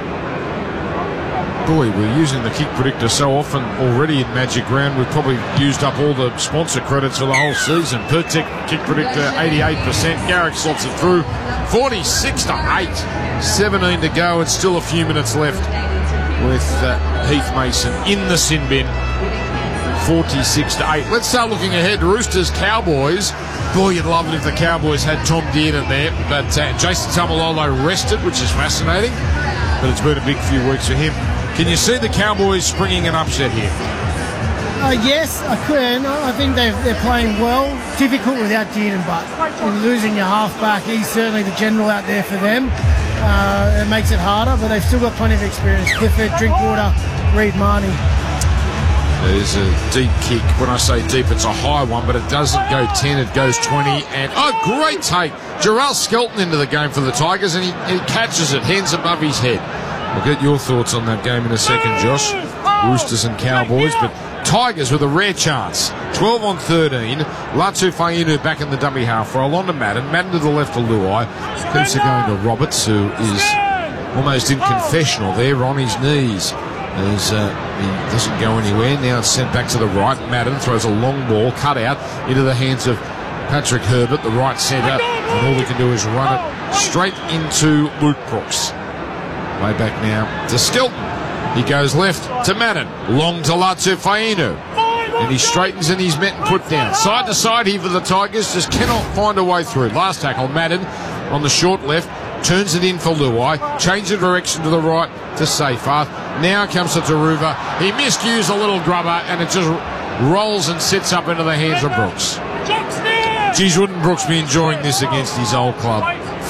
Boy, we're using the kick predictor so often already in Magic Round. We've probably used up all the sponsor credits for the whole season. Per kick predictor, 88%. Garrick slots it through, 46-8. 17 to go and still a few minutes left with Heath Mason in the sin bin. 46-8. Let's start looking ahead. Roosters, Cowboys. Boy, you'd love it if the Cowboys had Tom Dearden there. But Jason Tamalolo rested, which is fascinating. But it's been a big few weeks for him. Can you see the Cowboys springing an upset here? Yes, I can. I think they're playing well. Difficult without Dearden, but losing your halfback, he's certainly the general out there for them. It makes it harder, but they've still got plenty of experience. Clifford, Drinkwater, Reid Marnie. There's a deep kick. When I say deep, it's a high one, but it doesn't go 10, it goes 20. And, great take. Jarrell Skelton into the game for the Tigers, and he catches it, hands above his head. We'll get your thoughts on that game in a second, Josh. Roosters and Cowboys, but Tigers with a rare chance. 12 on 13. Latu Fainu back in the dummy half for Alonda Madden. Madden to the left of Luai. Keeps it going to Roberts, who is almost in confessional there on his knees. As he doesn't go anywhere. Now it's sent back to the right. Madden throws a long ball cut out into the hands of Patrick Herbert, the right centre. And all we can do is run it straight into Luke Brooks. Way back now to Stilton. He goes left to Madden. Long to Latu Fainu. And he straightens and he's met and put down. Side to side here for the Tigers. Just cannot find a way through. Last tackle, Madden on the short left. Turns it in for Luai. Changes the direction to the right to Seyfarth. Now comes to Taruva. He misused a little grubber and it just rolls and sits up into the hands of Brooks. Geez, wouldn't Brooks be enjoying this against his old club?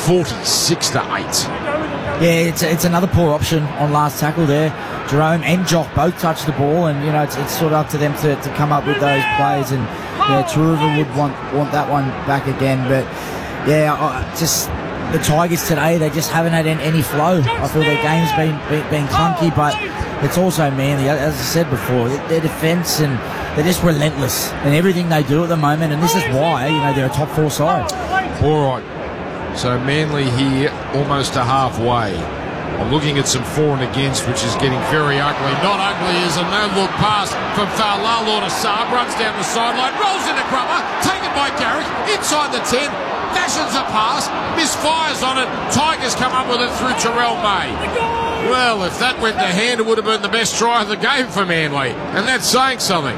46-8. Yeah, it's another poor option on last tackle there. Jerome and Jock both touched the ball, and you know it's sort of up to them to come up with those plays. And yeah, Taruva would want that one back again. But yeah, just the Tigers today, they just haven't had any flow. I feel their game's been clunky, but it's also Manly. As I said before, their defence and they're just relentless in everything they do at the moment, and this is why they're a top 4 side. All right. So Manly here, almost to halfway. I'm looking at some for and against, which is getting very ugly. Not ugly is a no-look pass from Fa'alalo to Saab. Runs down the sideline, rolls into Grubber, taken by Garrick, inside the 10, fashions a pass, misfires on it. Tigers come up with it through Terrell May. Well, if that went to hand, it would have been the best try of the game for Manly. And that's saying something.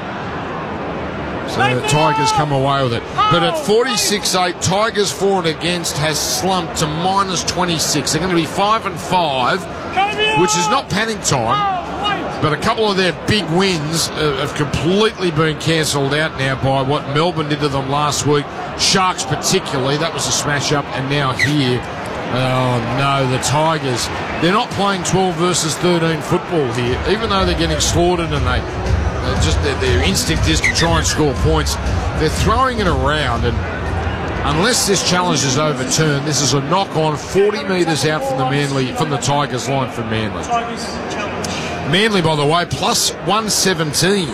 So the Tigers come away with it. But at 46-8, Tigers for and against has slumped to -26. They're going to be 5-5, which is not panic time. But a couple of their big wins have completely been cancelled out now by what Melbourne did to them last week. Sharks particularly, that was a smash-up. And now here, oh no, the Tigers. They're not playing 12 versus 13 football here, even though they're getting slaughtered and their instinct is to try and score points. They're throwing it around, and unless this challenge is overturned, this is a knock-on 40 metres out from the Tigers line for Manly. Manly, by the way, plus 117.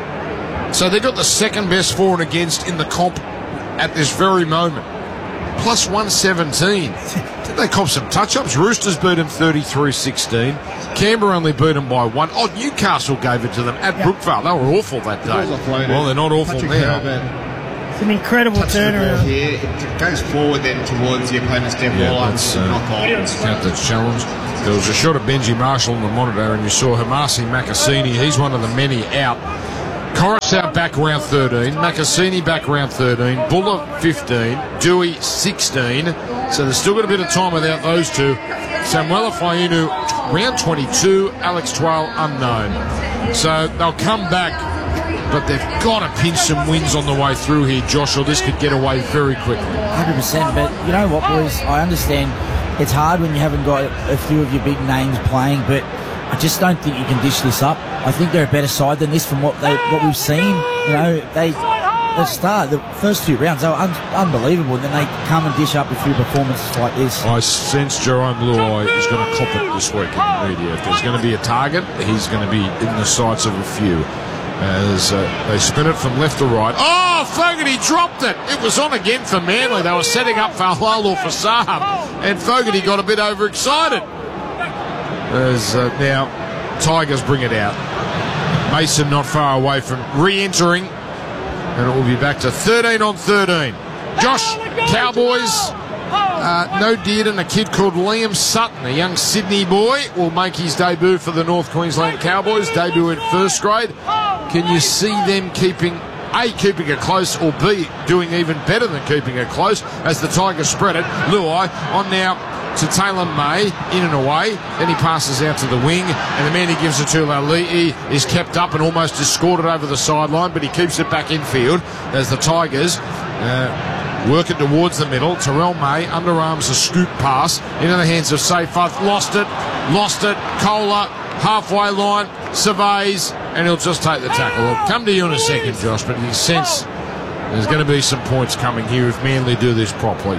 So they've got the second best for and against in the comp at this very moment. Plus 117. Did they cop some touch-ups? Roosters beat them 33-16. Canberra only beat them by 1. Oh, Newcastle gave it to them at Brookvale. They were awful that day. Well, they're not awful now. It's an incredible turnaround. Here. It goes forward then towards the opponent's dead ball. That's count that challenge. There was a shot of Benji Marshall on the monitor, and you saw Hamasi Makasini. He's one of the many out. Coruscant back round 13, Makasini back round 13, Buller 15, Dewey 16. So they've still got a bit of time without those two. Samuela Fainu round 22, Alex Twale unknown. So they'll come back, but they've got to pinch some wins on the way through here, Josh, or this could get away very quickly. 100%, but you know what, boys? I understand it's hard when you haven't got a few of your big names playing, but I just don't think you can dish this up. I think they're a better side than this from what we've seen. They start the first 2 rounds, they were unbelievable, and then they come and dish up a few performances like this. I sense Jerome Luai is going to cop it this week in the media. If there's going to be a target, he's going to be in the sights of a few. As they spin it from left to right. Oh, Fogarty dropped it. It was on again for Manly. They were setting up Fa'alalo for Saab, and Fogarty got a bit overexcited. As now Tigers bring it out. Mason not far away from re-entering, and it will be back to 13 on 13. Josh, Cowboys, no Dearden, a kid called Liam Sutton, a young Sydney boy, will make his debut for the North Queensland Cowboys, debut in first grade. Can you see them keeping it close, or B, doing even better than keeping it close as the Tigers spread it? Luai on now to Taylor May, in and away. Then he passes out to the wing, and the man he gives it to, Lali'i, is kept up and almost escorted over the sideline, but he keeps it back infield as the Tigers work it towards the middle. Terrell May underarms a scoop pass into the hands of Seyfarth. Lost it. Kohler, halfway line, surveys, and he'll just take the tackle. I'll come to you in a second, Josh, but you sense there's going to be some points coming here if Manly do this properly.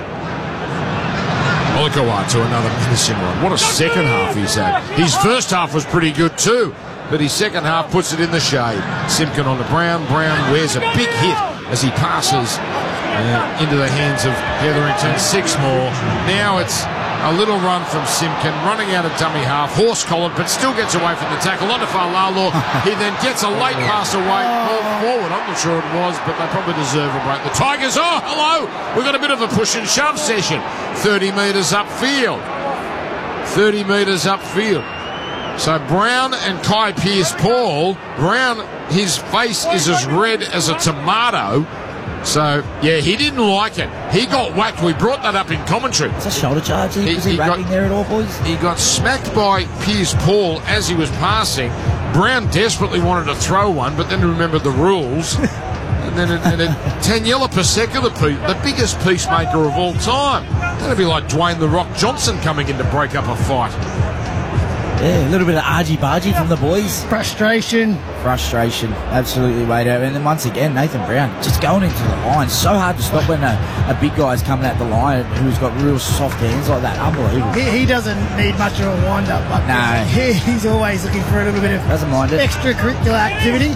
Olakau'atu to another menacing one. What a second half he's had. His first half was pretty good too, but his second half puts it in the shade. Simpkin on to Brown. Brown wears a big hit as he passes into the hands of Hetherington. 6 more. Now it's A little run from Simpkin, running out of dummy half, horse collared, but still gets away from the tackle. On to Fa'alalo. He then gets a late pass away, ball forward. I'm not sure it was, but they probably deserve a break. The Tigers, hello! We've got a bit of a push and shove session. 30 metres upfield. 30 metres upfield. So Brown and Kai Pearce-Paul. Brown, his face is as red as a tomato. So, yeah, he didn't like it. He got whacked. We brought that up in commentary. It's a shoulder charge. Was he rapping there at all, boys? He got smacked by Pearce-Paul as he was passing. Brown desperately wanted to throw one, but then remembered the rules. And then Taniela Paseka, the biggest peacemaker of all time. That'd be like Dwayne "The Rock" Johnson coming in to break up a fight. Yeah, a little bit of argy-bargy from the boys. Frustration, absolutely, Wado. And then once again, Nathan Brown just going into the line. So hard to stop when a big guy's coming at the line who's got real soft hands like that. Unbelievable. He doesn't need much of a wind-up. But no. He's always looking for a little bit of extracurricular activity.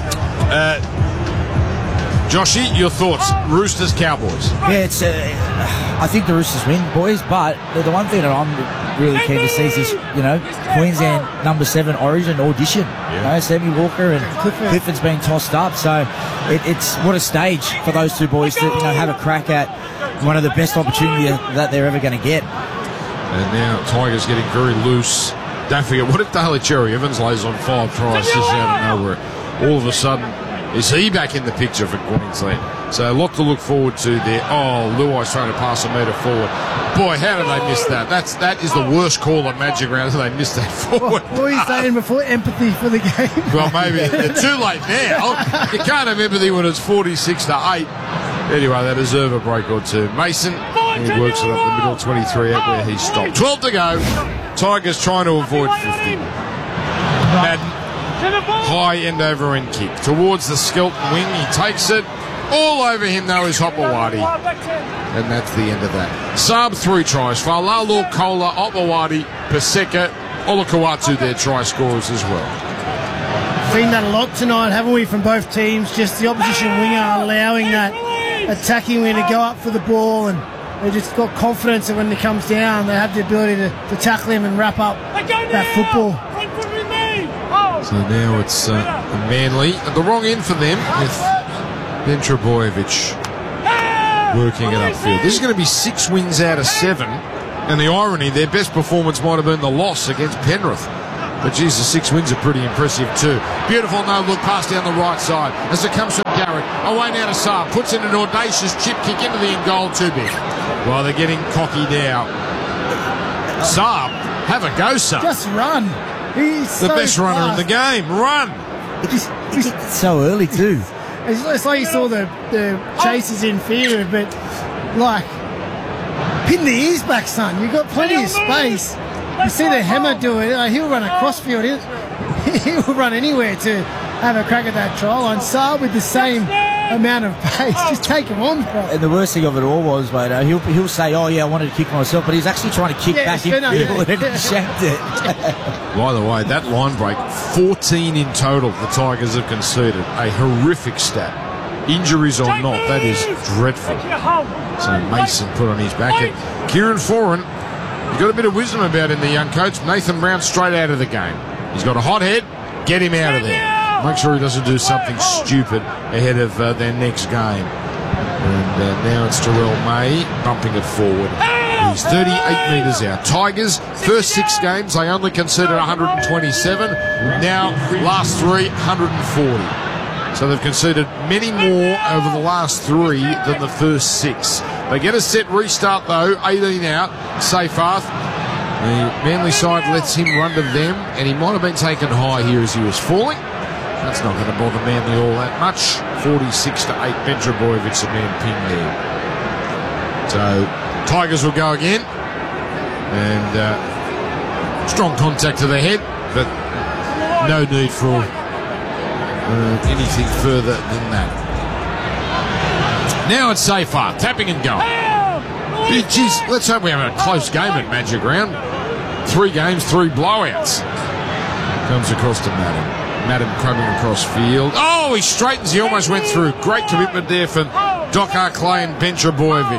Joshy, your thoughts? Roosters, Cowboys. Yeah, it's. I think the Roosters win, boys. But the one thing that I'm really keen to see is this, Queensland number 7 Origin audition. Yeah. Sammy Walker and Clifford's been tossed up. So it's what a stage for those two boys to have a crack at one of the best opportunities that they're ever going to get. And now Tigers getting very loose. Don't forget, what if Daly Cherry Evans lays on 5 tries just out of nowhere? All of a sudden, is he back in the picture for Queensland? So a lot to look forward to there. Oh, Luai's trying to pass a metre forward. Boy, how did they miss that? That is the worst call at Magic Round. They missed that forward. What were you saying before? Empathy for the game. Well, maybe they're too late now. You can't have empathy when it's 46-8. Anyway, they deserve a break or two. Mason, he works it up the middle, 23 out where he stopped. 12 to go. Tigers trying to avoid 50. Madden. High end over end kick towards the Skelton wing. He takes it. All over him, though, is Hopewadi. And that's the end of that. Saab 3 tries. Fa'alalo, Kola, Hopewadi, Paseka, Olakau'atu, their try scorers as well. Seen that a lot tonight, haven't we, from both teams? Just the opposition winger allowing that attacking winger to go up for the ball, and they just got confidence that when it comes down, they have the ability to tackle him and wrap up that football. So now it's Manly at the wrong end for them with Ben Trbojevic working it upfield. This is going to be 6 wins out of 7, and the irony, their best performance might have been the loss against Penrith. But geez, the 6 wins are pretty impressive too. Beautiful no-look pass down the right side as it comes from Garrick. Away now to Saab. Puts in an audacious chip kick into the end goal. Too big. Well, they're getting cocky now. Saab, have a go, Saab. Just run. He's the best runner in the game. Run. It's so early too. It's like you saw the chasers in fear, but like pin the ears back, son. You've got plenty of space. You see the Hammer do it. He'll run across field. He'll run anywhere to have a crack at that try line. Saab with the same amount of pace. Just take him on, bro. And the worst thing of it all was, mate, he'll say, oh, yeah, I wanted to kick myself, but he's actually trying to kick back in field and shanked it. By the way, that line break, 14 in total the Tigers have conceded. A horrific stat. Injuries or not, that is dreadful. So Mason put on his back. And Kieran Foran, he's got a bit of wisdom about him, the young coach. Nathan Brown straight out of the game. He's got a hot head. Get him out of there. Make sure he doesn't do something stupid ahead of their next game. And now it's Terrell May bumping it forward. He's 38 metres out. Tigers, first 6 games, they only conceded 127. Now, last 3, 140. So they've conceded many more over the last 3 than the first 6. They get a set restart, though. 18 out. Seyfarth. The Manly side lets him run to them, and he might have been taken high here as he was falling. That's not going to bother Manly all that much. 46-8. Ben Trbojevic, the man pinned there. So Tigers will go again, and strong contact to the head, but no need for anything further than that. Now it's Seyfarth, tapping and going. Jeez, let's hope we have a close game at Magic Round. 3 games, 3 blowouts. Comes across to Madden crumbing across field. Oh, he straightens. He almost went through. Great commitment there from Doc Clay and Ben Trbojevic.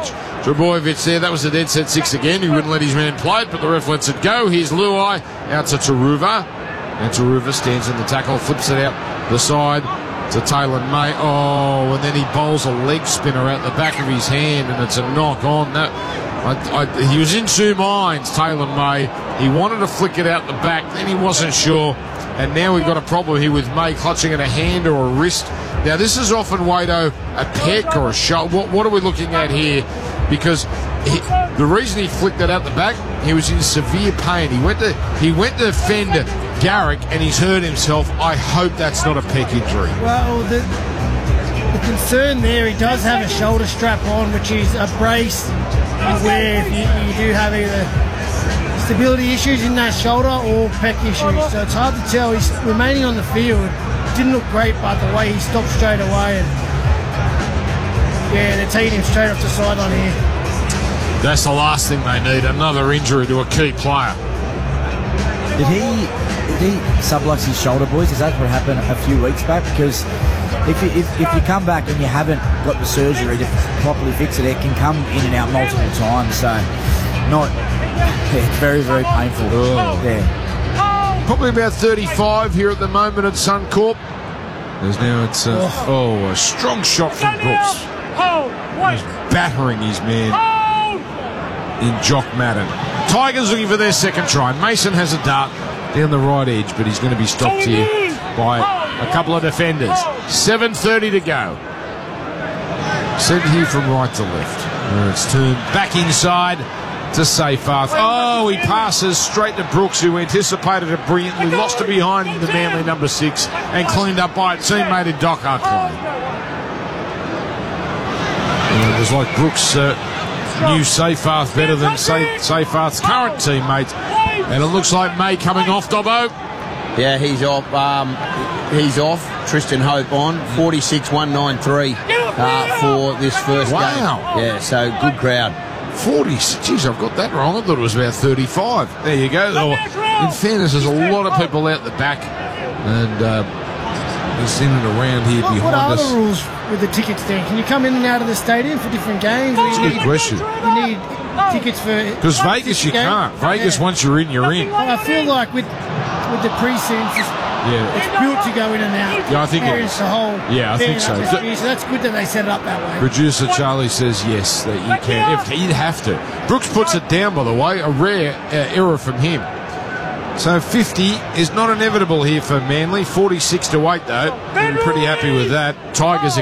Trebojevic there, that was a dead set 6 again. He wouldn't let his man play it, but the ref lets it go. Here's Luai out to Taruva. And Taruva stands in the tackle, flips it out the side to Taylor May. Oh, and then he bowls a leg spinner out the back of his hand, and it's a knock on. He was in two minds, Taylor May. He wanted to flick it out the back, then he wasn't sure. And now we've got a problem here with May clutching at a hand or a wrist. Now, this is often, Wado, a peck or a shoulder. What are we looking at here? Because the reason he flicked that out the back, he was in severe pain. He went to defend Garrick, and he's hurt himself. I hope that's not a peck injury. Well, the concern there, he does have a shoulder strap on, which is a brace you wear if you do have either stability issues in that shoulder or pec issues. So it's hard to tell. He's remaining on the field. Didn't look great, but the way he stopped straight away, and they're taking him straight off the sideline here. That's the last thing they need, another injury to a key player. Did he sublux his shoulder, boys? Is that what happened a few weeks back? Because if you come back and you haven't got the surgery to properly fix it, it can come in and out multiple times. So it's very, very painful. Probably about 35 here at the moment at Suncorp. There's now a strong shot from Brooks. He's battering his man in Jock Madden. Tigers looking for their second try. Mason has a dart down the right edge, but he's going to be stopped here by a couple of defenders. 7:30 to go. Sent here from right to left. Where it's turned back inside to Seyfarth. Oh, he passes straight to Brooks, who anticipated it brilliantly, lost it behind the Manly number 6, and cleaned up by a teammate in Doc Hartley. It was like Brooks knew Seyfarth better than Seyfarth's current teammate, and it looks like May coming off, Dobbo. Yeah, he's off. Tristan Hope on 46,193 for this first game. Yeah, so good crowd. 40. Geez, I've got that wrong. I thought it was about 35. There you go. In fairness, there's a lot of people out the back, and he's in and around here behind us. What are the rules with the tickets then? Can you come in and out of the stadium for different games? That's a good question. You need tickets for... Because Vegas, you can't. Vegas, once you're in, you're in. I feel like with the precincts, it's built to go in and out. Yeah, I think it is. I think so. So that's good that they set it up that way. Producer Charlie says yes, that you can. You'd have to. Brooks puts it down, by the way. A rare error from him. So 50 is not inevitable here for Manly. 46-8 though. I'm pretty happy with that. Tigers